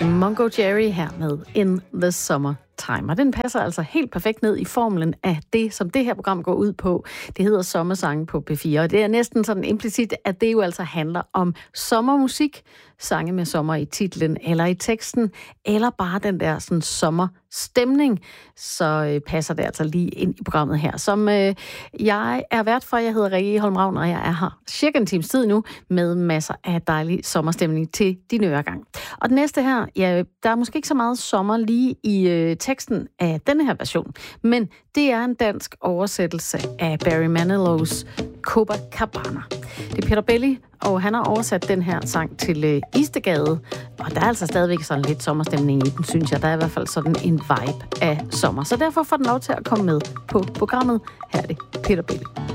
Mungo Jerry her med In the Summer Time. Og den passer altså helt perfekt ned i formlen af det, som det her program går ud på. Det hedder Sommersange på P4, og det er næsten sådan implicit, at det jo altså handler om sommermusik, sange med sommer i titlen eller i teksten, eller bare den der sådan sommerstemning, så passer det altså lige ind i programmet her. Som jeg er vært for, jeg hedder Rikke Holm Ravn, og jeg er her cirka en times tid nu med masser af dejlig sommerstemning til din øregang. Og den næste her, ja, der er måske ikke så meget sommer lige i teksten af denne her version, men det er en dansk oversættelse af Barry Manilow's Copacabana. Det er Peter Belli, og han har oversat den her sang til Istegade, og der er altså stadigvæk sådan lidt sommerstemning i den, synes jeg. Der er i hvert fald sådan en vibe af sommer, så derfor får den lov til at komme med på programmet. Her er det Peter Belli.